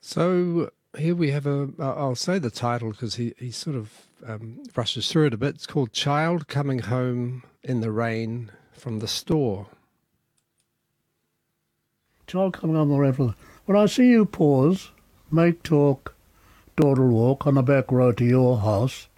So here we have I'll say the title because he sort of rushes through it a bit. It's called Child Coming Home in the Rain from the Store. Child coming home in the rain from the... When I see you pause, make talk, dawdle walk on the back road to your house,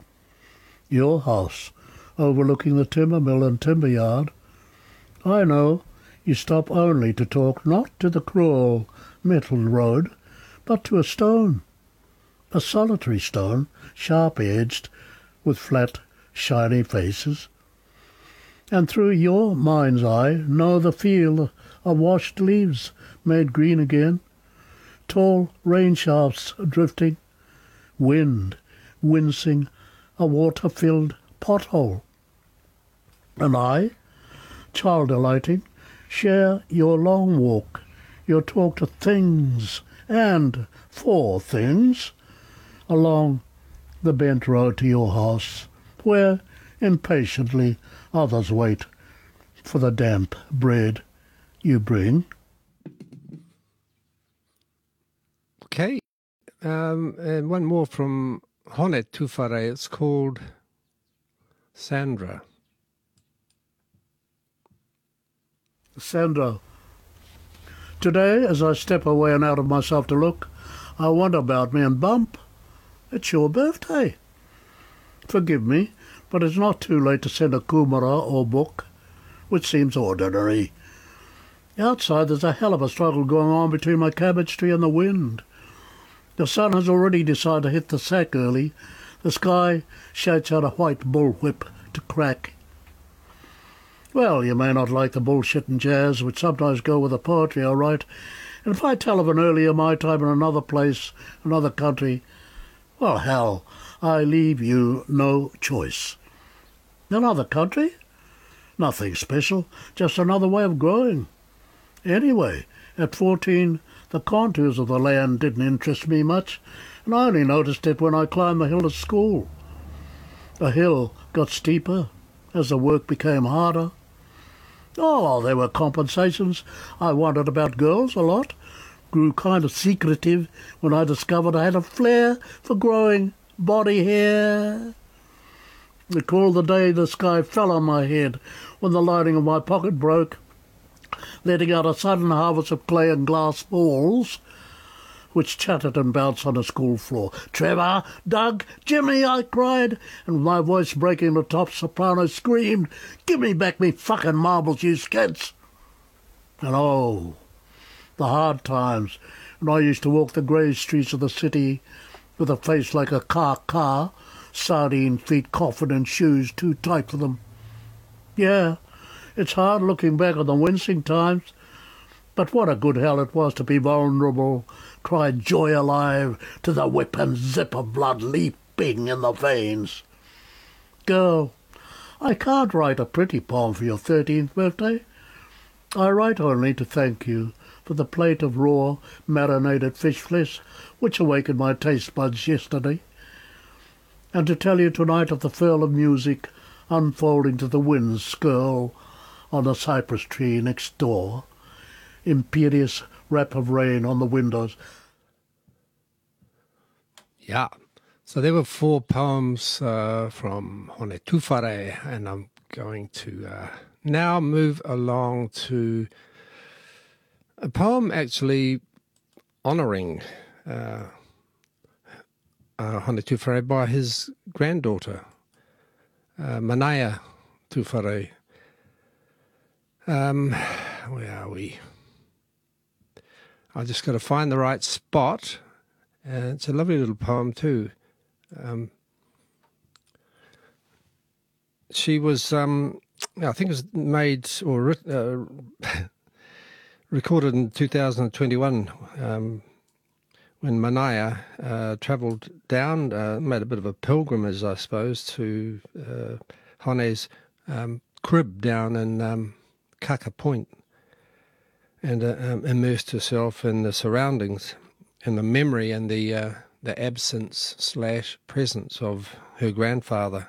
overlooking the timber mill and timber yard, I know you stop only to talk not to the cruel metal road, but to a stone, a solitary stone, sharp-edged, with flat, shiny faces. And through your mind's eye know the feel of washed leaves made green again, tall rain shafts drifting, wind wincing a water-filled pothole. And I, child delighting, share your long walk, your talk to things and for things, along the bent road to your house, where impatiently others wait for the damp bread you bring. Okay, and one more from Hone Tufare. It's called Sandra. Sandra, today as I step away and out of myself to look, I wonder about me and bump. It's your birthday. Forgive me, but it's not too late to send a kumara or book, which seems ordinary. Outside there's a hell of a struggle going on between my cabbage tree and the wind. The sun has already decided to hit the sack early. The sky shouts out a white bullwhip to crack. Well, you may not like the bullshit and jazz, which sometimes go with the poetry, all right. And if I tell of an earlier my time in another place, another country, well, hell, I leave you no choice. Another country? Nothing special, just another way of growing. Anyway, at 14, the contours of the land didn't interest me much, and I only noticed it when I climbed the hill to school. The hill got steeper as the work became harder. Oh, there were compensations. I wondered about girls a lot. Grew kind of secretive when I discovered I had a flair for growing body hair. Recall the day the sky fell on my head when the lining of my pocket broke, letting out a sudden harvest of clay and glass balls, which chattered and bounced on the school floor. "Trevor! Doug! Jimmy!" I cried, and with my voice breaking the top soprano screamed, "Give me back me fucking marbles, you skids!" And oh, the hard times when I used to walk the grey streets of the city with a face like a car, sardine feet coffin and shoes too tight for them. Yeah, it's hard looking back on the wincing times, but what a good hell it was to be vulnerable, cry joy alive to the whip and zip of blood leaping in the veins. Girl, I can't write a pretty poem for your 13th birthday. I write only to thank you for the plate of raw, marinated fish flesh which awakened my taste buds yesterday, and to tell you tonight of the furl of music unfolding to the wind's skirl on the cypress tree next door, imperious rap of rain on the windows. Yeah. So there were 4 poems from Hone Tufare, and I'm going to now move along to a poem actually honouring Hone Tufare by his granddaughter, Manaya Tufare. Where are we? I just got to find the right spot. It's a lovely little poem too. She was, I think it was made or recorded in 2021 when Manaya travelled down, made a bit of a pilgrimage, I suppose, to Hone's crib down in Kaka Point, and immersed herself in the surroundings and the memory and the absence/presence of her grandfather.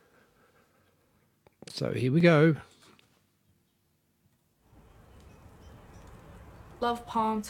So here we go. Love poem